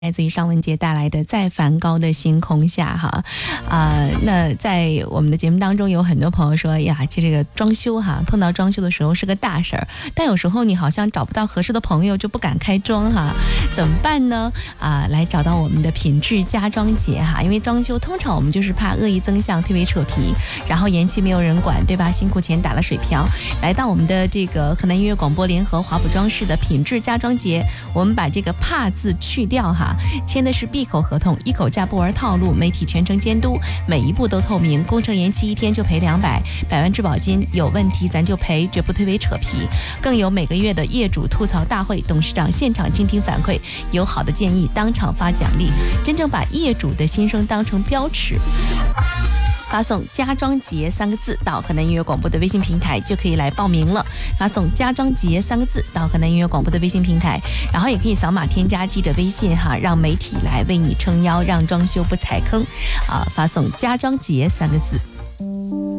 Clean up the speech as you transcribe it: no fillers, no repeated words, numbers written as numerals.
来自于尚雯婕带来的《在梵高的星空下》哈，那在我们的节目当中，有很多朋友说呀，这个装修哈，碰到装修的时候是个大事儿，但有时候你好像找不到合适的朋友，就不敢开装哈，怎么办呢？来找到我们的品质家装节哈，因为装修通常我们就是怕恶意增项、推诿扯皮，然后延期没有人管，对吧？辛苦钱打了水漂，来到我们的这个河南音乐广播联合华普装饰的品质家装节，我们把这个怕字去掉哈。签的是闭口合同，一口价不玩套路，媒体全程监督，每一步都透明，工程延期1天就赔200，100万质保金，有问题咱就赔，绝不推诿扯皮。更有每个月的业主吐槽大会，董事长现场倾听反馈，有好的建议当场发奖励，真正把业主的心声当成标尺。发送家装节3个字到河南音乐广播的微信平台就可以来报名了。发送家装节3个字到河南音乐广播的微信平台，然后也可以扫码添加记者微信哈，让媒体来为你撑腰，让装修不踩坑。发送家装节3个字。